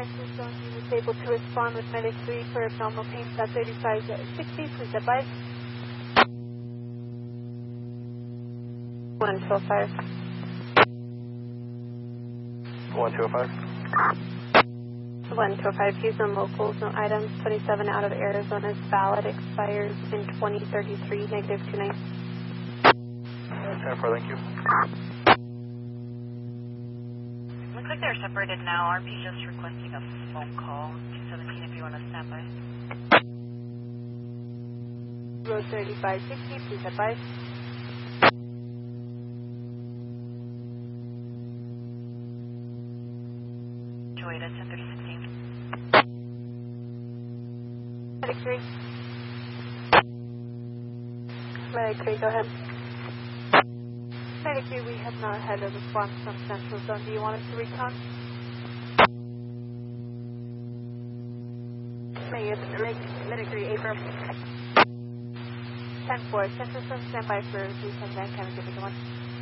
Central Zone, he was able to respond with Medic 3 for abdominal pain at 3560. Please advise. 1205. 1205. 1205, he's on locals, no items. 27 out of Arizona's valid expires in 2033, negative 29. 10-4, thank you. Looks like they're separated now. RP just requesting a phone call. 217 if you want to stand by. Road 3560, please advise. Joyda 103016. Medic 3. Medic 3, go ahead. Medic 3, we have not had a response from Central Zone. Do you want us to recon? Medic 3, April. 10-4, Central Zone, stand by for 310 Van, Kevin, give me the one.